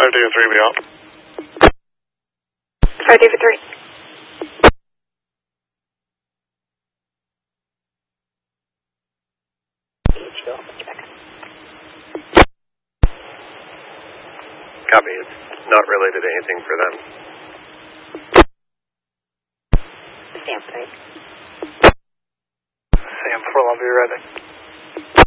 5 David 3, be out. 5 David 3. Copy. It's not related to anything for them. Stamp, right? Sam 4, I'll be ready.